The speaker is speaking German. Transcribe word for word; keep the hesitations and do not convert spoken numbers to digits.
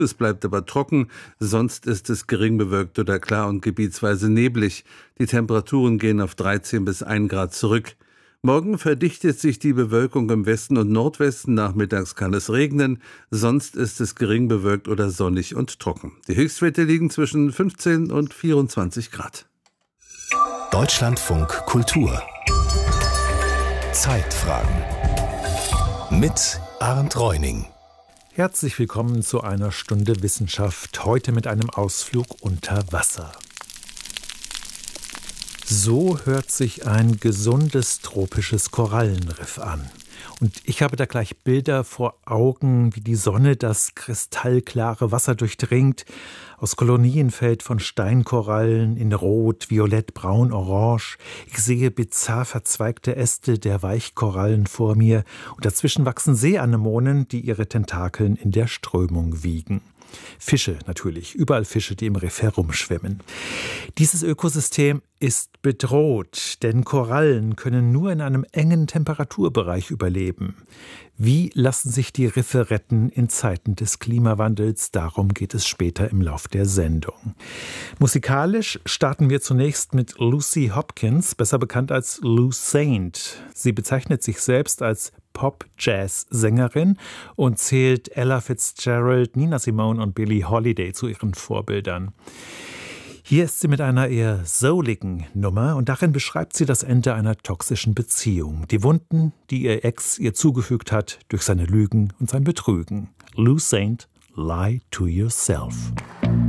Es bleibt aber trocken, sonst ist es gering bewölkt oder klar und gebietsweise neblig. Die Temperaturen gehen auf dreizehn bis ein Grad zurück. Morgen verdichtet sich die Bewölkung im Westen und Nordwesten, nachmittags kann es regnen, sonst ist es gering bewölkt oder sonnig und trocken. Die Höchstwerte liegen zwischen fünfzehn und vierundzwanzig Grad. Deutschlandfunk Kultur Zeitfragen mit Arndt Reuning. Herzlich willkommen zu einer Stunde Wissenschaft, heute mit einem Ausflug unter Wasser. So hört sich ein gesundes tropisches Korallenriff an. Und ich habe da gleich Bilder vor Augen, wie die Sonne das kristallklare Wasser durchdringt, aus Kolonien fällt von Steinkorallen in Rot, Violett, Braun, Orange. Ich sehe bizarr verzweigte Äste der Weichkorallen vor mir und dazwischen wachsen Seeanemonen, die ihre Tentakeln in der Strömung wiegen. Fische natürlich, überall Fische, die im Riff herumschwimmen. Dieses Ökosystem ist bedroht, denn Korallen können nur in einem engen Temperaturbereich überleben. Wie lassen sich die Riffe retten in Zeiten des Klimawandels? Darum geht es später im Lauf der Sendung. Musikalisch starten wir zunächst mit Lucy Hopkins, besser bekannt als Lou Saint. Sie bezeichnet sich selbst als Pop-Jazz-Sängerin und zählt Ella Fitzgerald, Nina Simone und Billie Holiday zu ihren Vorbildern. Hier ist sie mit einer eher souligen Nummer und darin beschreibt sie das Ende einer toxischen Beziehung. Die Wunden, die ihr Ex ihr zugefügt hat durch seine Lügen und sein Betrügen. Lou Saint, Lie to Yourself.